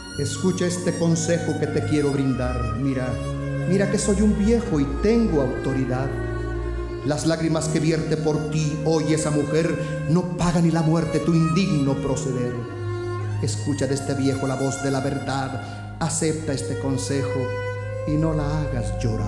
Escucha este consejo que te quiero brindar. Mira que soy un viejo y tengo autoridad. Las lágrimas que vierte por ti hoy esa mujer no paga ni la muerte tu indigno proceder. Escucha de este viejo la voz de la verdad, acepta este consejo y no la hagas llorar.